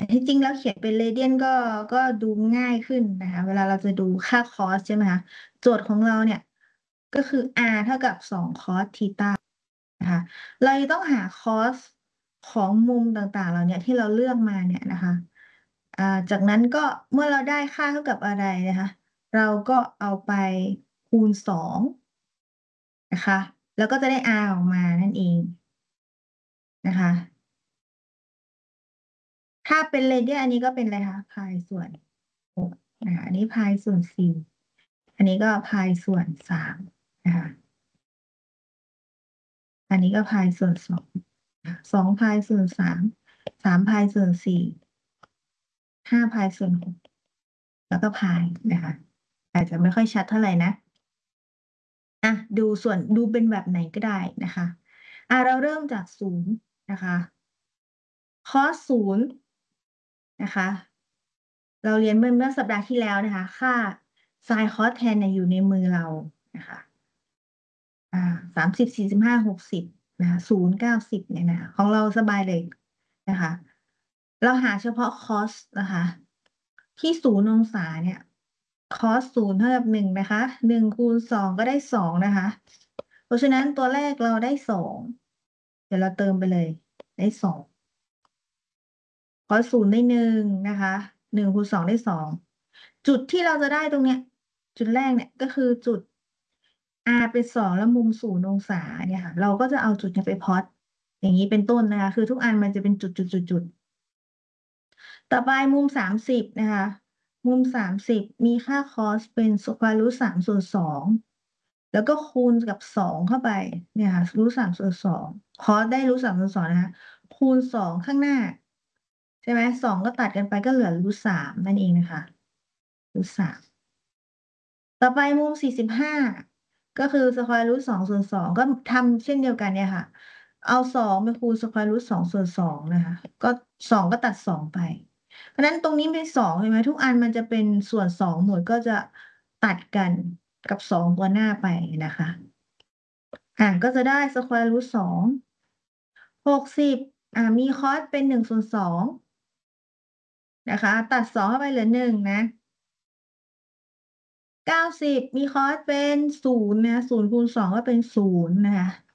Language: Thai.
ที่จริงแล้วเขียนเป็นเรเดียนก็ดูง่ายขึ้นนะคะเวลาเราจะดูค่าคอสใช่ไหมคะโจทย์ของเราเนี่ยก็คือ r เท่ากับ2 คอสทีตานะคะเราจะต้องหาคอสของมุมต่างๆเราเนี่ยที่เราเลือกมาเนี่ยนะคะอ่าจากนั้นก็เมื่อเราได้ค่าเท่ากับอะไรนะคะเราก็เอาไปคูณ2นะคะแล้วก็จะได้ r ออกมานั่นเองนะคะถ้าเป็นเรเดียนอันนี้ก็เป็นอะไรคะพายส่วน6นะคะอันนี้พายส่วน4 อันนี้ก็พายส่วน3นะคะอันนี้ก็พายส่วน22 พายส่วน3 3 พายส่วน 4 5 พายส่วน 6แล้วก็พายนะคะอาจจะไม่ค่อยชัดเท่าไหร่นะอ่ะดูส่วนดูเป็นแบบไหนก็ได้นะคะเราเริ่มจากศูนย์นะคะคอสศูนย์นะคะเราเรียนเมื่อสัปดาห์ที่แล้วนะคะค่าไซน์คอสแทนเนี่ยอยู่ในมือเรานะคะ อ่า30 45 60นะคะ0 90เนี่ยนะของเราสบายเลยนะคะเราหาเฉพาะคอสนะคะที่0 องศาเนี่ยคอส0เท่ากับ 1นะคะ1 คูณ 2ก็ได้2นะคะเพราะฉะนั้นตัวแรกเราได้2เดี๋ยวเราเติมไปเลยได้2คอส0ได้1นะคะ1 คูณ 2ได้2จุดที่เราจะได้ตรงเนี้ยจุดแรกเนี่ยก็คือจุด เป็น2แล้วมุม0 องศาเนี่ยค่ะเราก็จะเอาจุดเนี้ยไปพล็อตอย่างนี้เป็นต้นนะคะคือทุกอันมันจะเป็นจุดต่อไปมุม30นะคะมุม30มีค่าคอสเป็นสแควร์รูท3/2แล้วก็คูณกับ2เข้าไปเนี่ยค่ะรูท 3/2คอสได้รูท 3/2นะคะคูณ2ข้างหน้าใช่ไหม2ก็ตัดกันไปก็เหลือรูท 3นั่นเองนะคะรูท 3 ต่อไปมุม45ก็คือสแควร์รูท2/2ก็ทำเช่นเดียวกันเนี่ยค่ะเอา2ไปคูณสแควร์รูท2/2นะคะก็2ก็ตัด2ไปเพราะฉะนั้นตรงนี้เป็น2ใช่ไหมทุกอันมันจะเป็นส่วน2หมดก็จะตัดกันกับ2ตัวหน้าไปนะคะก็จะได้สแควร์รูท2 60มีคอสเป็น1/2นะคะตัด2เข้าไปเหลือ1นะ 90มีคอสเป็น0นะ0 คูณ 2ก็เป็น0นะคะ